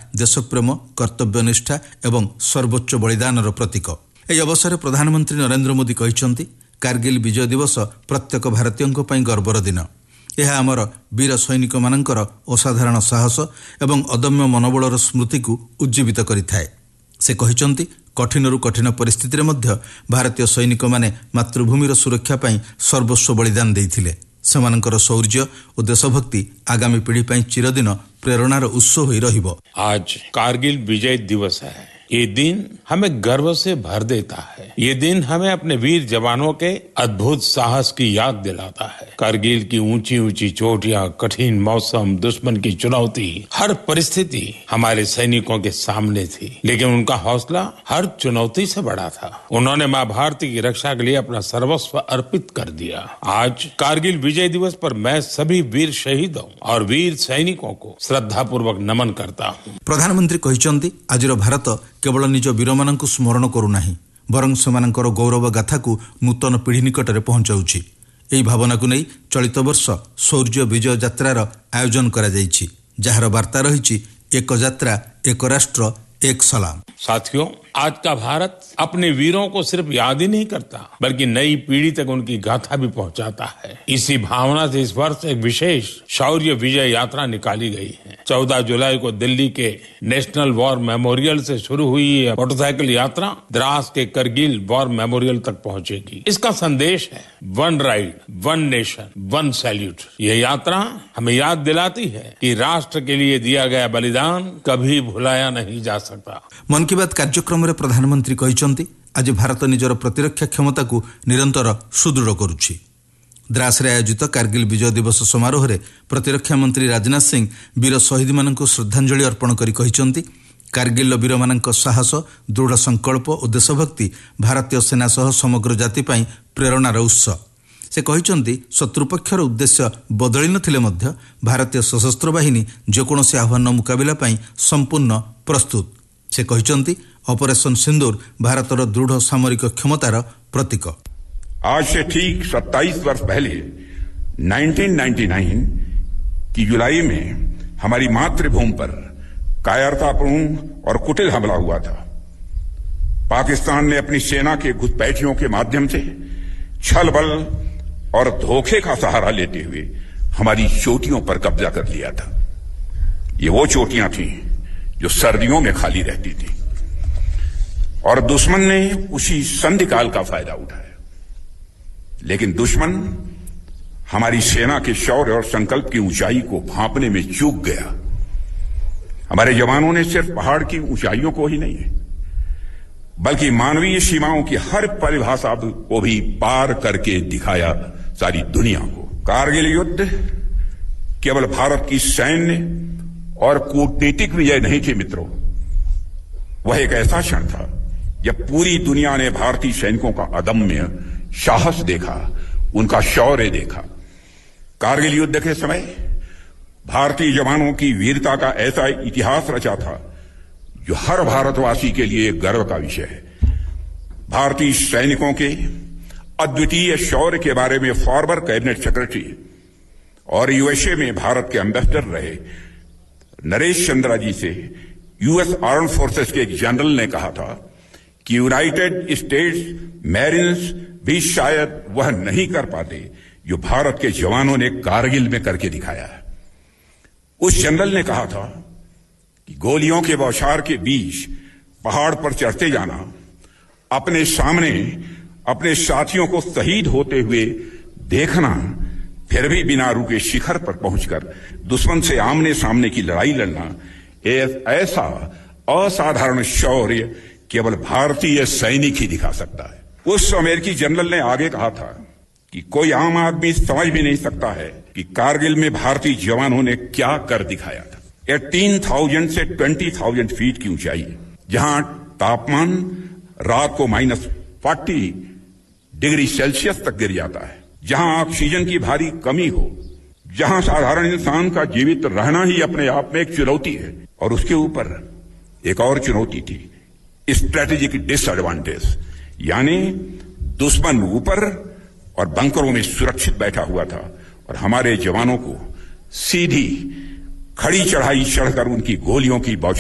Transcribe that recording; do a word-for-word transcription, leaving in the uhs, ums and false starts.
देशप्रेम, कर्तव्यनिष्ठा एवं सर्वोच्च बलिदानर प्रतीक। ଏହି ଅବସରରେ ପ୍ରଧାନମନ୍ତ୍ରୀ ନରେନ୍ଦ୍ର ମୋଦି କହିଛନ୍ତି, କାର୍ଗିଲ ବିଜୟ ଦିବସ ପ୍ରତ୍ୟେକ ଭାରତୀୟଙ୍କ ପାଇଁ ଗର୍ବର ଦିନ। ଏହା ଆମର ବୀର ସୈନିକମାନଙ୍କର ଅସାଧାରଣ ସାହସ ଏବଂ ଅଦମ୍ୟ ମନୋବଳର ସ୍ମୃତିକୁ ଉଜ୍ଜୀବିତ କରିଥାଏ। ସେ କହିଛନ୍ତି, କଠିନରୁ କଠିନ ପରିସ୍ଥିତିରେ ମଧ୍ୟ ଭାରତୀୟ ସୈନିକମାନେ ମାତୃଭୂମିର ସୁରକ୍ଷା ପାଇଁ ସର୍ବସ୍ୱ ବଳିଦାନ ଦେଇଥିଲେ। ସେମାନଙ୍କର ଶୌର୍ଯ୍ୟ ଓ ଦେଶଭକ୍ତି ଆଗାମୀ ପିଢ଼ି ପାଇଁ ଚିରଦିନ ପ୍ରେରଣାର ଉତ୍ସ ହୋଇ ରହିବ। आज कारगिल विजय दिवस है। ये दिन हमें गर्व से भर देता है। ये दिन हमें अपने वीर जवानों के अद्भुत साहस की याद दिलाता है। कारगिल की ऊंची ऊंची चोटियां, कठिन मौसम, दुश्मन की चुनौती, हर परिस्थिति हमारे सैनिकों के सामने थी, लेकिन उनका हौसला हर चुनौती से बड़ा था। उन्होंने मां भारती की रक्षा के लिए अपना सर्वस्व अर्पित कर दिया। आज कारगिल विजय दिवस पर मैं सभी वीर शहीदों और वीर सैनिकों को श्रद्धापूर्वक नमन करता हूँ। प्रधानमंत्री କହିଛନ୍ତି, ଆଜିର ଭାରତ କେବଳ ନିଜ ବୀରମାନଙ୍କୁ ସ୍ମରଣ କରୁନାହିଁ, ବରଂ ସେମାନଙ୍କର ଗୌରବ ଗାଥାକୁ ନୂତନ ପିଢ଼ି ନିକଟରେ ପହଞ୍ଚାଉଛି। ଏହି ଭାବନାକୁ ନେଇ ଚଳିତ ବର୍ଷ ଶୌର୍ଯ୍ୟ ବିଜୟ ଯାତ୍ରାର ଆୟୋଜନ କରାଯାଇଛି, ଯାହାର ବାର୍ତ୍ତା ରହିଛି ଏକ ଯାତ୍ରା, ଏକ ରାଷ୍ଟ୍ର, ଏକ ସଲାମ। साथियों, आज का भारत अपने वीरों को सिर्फ याद ही नहीं करता, बल्कि नई पीढ़ी तक उनकी गाथा भी पहुंचाता है। इसी भावना से इस वर्ष एक विशेष शौर्य विजय यात्रा निकाली गई है। चौदह जुलाई को दिल्ली के नेशनल वॉर मेमोरियल से शुरू हुई ये मोटरसाइकिल यात्रा द्रास के करगिल वॉर मेमोरियल तक पहुंचेगी। इसका संदेश है one ride, one nation, one salute. ये यात्रा हमें याद दिलाती है कि राष्ट्र के लिए दिया गया बलिदान कभी भुलाया नहीं जा सकता। मन की बात କାର୍ଯ୍ୟକ୍ରମରେ ପ୍ରଧାନମନ୍ତ୍ରୀ କହିଛନ୍ତି, ଆଜି ଭାରତ ନିଜର ପ୍ରତିରକ୍ଷା କ୍ଷମତାକୁ ନିରନ୍ତର ସୁଦୃଢ଼ କରୁଛି। ଦ୍ରାସରେ ଆୟୋଜିତ କାର୍ଗିଲ ବିଜୟ ଦିବସ ସମାରୋହରେ ପ୍ରତିରକ୍ଷା ମନ୍ତ୍ରୀ ରାଜନାଥ ସିଂ ବୀର ଶହୀଦମାନଙ୍କୁ ଶ୍ରଦ୍ଧାଞ୍ଜଳି ଅର୍ପଣ କରି କହିଛନ୍ତି, କାର୍ଗିଲର ବୀରମାନଙ୍କ ସାହସ, ଦୃଢ଼ ସଂକଳ୍ପ ଓ ଦେଶଭକ୍ତି ଭାରତୀୟ ସେନା ସହ ସମଗ୍ର ଜାତି ପାଇଁ ପ୍ରେରଣାର ଉତ୍ସ। ସେ କହିଛନ୍ତି, ଶତ୍ରୁପକ୍ଷର ଉଦ୍ଦେଶ୍ୟ ବଦଳି ନଥିଲେ ମଧ୍ୟ ଭାରତୀୟ ସଶସ୍ତ୍ର ବାହିନୀ ଯେକୌଣସି ଆହ୍ୱାନର ମୁକାବିଲା ପାଇଁ ସମ୍ପୂର୍ଣ୍ଣ ପ୍ରସ୍ତୁତ। ସେ କହିଛନ୍ତି, ऑपरेशन सिंदूर भारतर दृढ़ सामरिक क्षमतार प्रतीक। आज से ठीक सत्ताईस वर्ष पहले उन्नीस सौ निन्यानवे की जुलाई में हमारी मातृभूमि पर कायरतापूर्ण और कुटिल हमला हुआ था। पाकिस्तान ने अपनी सेना के घुसपैठियों के माध्यम से छल बल और धोखे का सहारा लेते हुए हमारी चोटियों पर कब्जा कर लिया था। ये वो चोटियां थीं जो सर्दियों में खाली रहती थी और दुश्मन ने उसी संधि काल का फायदा उठाया। लेकिन दुश्मन हमारी सेना के शौर्य और संकल्प की ऊंचाई को भांपने में चूक गया। हमारे जवानों ने सिर्फ पहाड़ की ऊंचाइयों को ही नहीं है, बल्कि मानवीय सीमाओं की हर परिभाषा को भी पार करके दिखाया सारी दुनिया को। कारगिल युद्ध केवल भारत की सैन्य और कूटनीतिक विजय नहीं थी मित्रों, वह एक ऐसा क्षण था जब पूरी दुनिया ने भारतीय सैनिकों का अदम्य साहस देखा, उनका शौर्य देखा। कारगिल युद्ध के समय भारतीय जवानों की वीरता का ऐसा इतिहास रचा था जो हर भारतवासी के लिए गर्व का विषय है। भारतीय सैनिकों के अद्वितीय शौर्य के बारे में फॉर्मर कैबिनेट सेक्रेटरी और यूएसए में भारत के एम्बेसडर रहे नरेश चंद्रा जी से यूएस आर्म फोर्सेस के एक जनरल ने कहा था कि यूनाइटेड स्टेट्स मैरिन्स भी शायद वह नहीं कर पाते जो भारत के जवानों ने कारगिल में करके दिखाया है। उस जनरल ने कहा था कि गोलियों के बौछार के बीच पहाड़ पर चढ़ते जाना, अपने सामने अपने साथियों को शहीद होते हुए देखना, फिर भी बिना रुके शिखर पर पहुंचकर दुश्मन से आमने सामने की लड़ाई लड़ना, ऐसा असाधारण शौर्य केवल भारतीय सैनिक ही दिखा सकता है। उस अमेरिकी जनरल ने आगे कहा था कि कोई आम आदमी समझ भी नहीं सकता है कि कारगिल में भारतीय जवानों ने क्या कर दिखाया था। अठारह हज़ार से बीस हज़ार फीट की ऊंचाई, जहां तापमान रात को माइनस चालीस डिग्री सेल्सियस तक गिर जाता है, जहां ऑक्सीजन की भारी कमी हो, जहां साधारण इंसान का जीवित रहना ही अपने आप में एक चुनौती है, और उसके ऊपर एक और चुनौती थी, स्ट्रेटेजिक डिसएडवांटेज, यानी दुश्मन ऊपर और बंकरों में सुरक्षित बैठा हुआ था और हमारे जवानों को सीधी खड़ी चढ़ाई चढ़कर उनकी गोलियों की